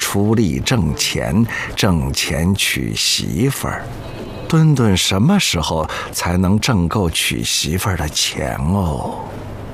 出力挣钱，挣钱娶媳妇儿。墩墩什么时候才能挣够娶媳妇儿的钱哦？